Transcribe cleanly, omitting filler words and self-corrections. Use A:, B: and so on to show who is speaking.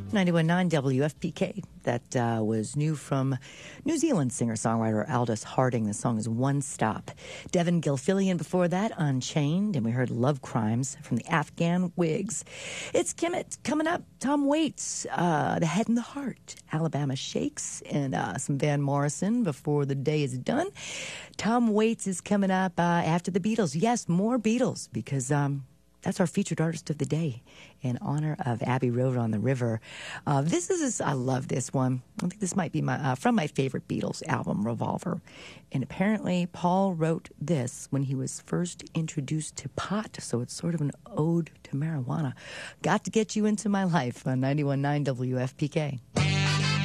A: 91.9 WFPK. That was new from New Zealand singer-songwriter Aldous Harding. The song is One Stop. Devin Gilfillian before that, Unchained. And we heard Love Crimes from the Afghan Wigs. It's Kimmit coming up. Tom Waits, The Head and the Heart. Alabama Shakes. And some Van Morrison before the day is done. Tom Waits is coming up after the Beatles. Yes, more Beatles because... that's our featured artist of the day in honor of Abbey Road on the River. I love this one. I think this might be from my favorite Beatles album, Revolver. And apparently Paul wrote this when he was first introduced to pot, so it's sort of an ode to marijuana. Got to Get You Into My Life on 91.9 WFPK.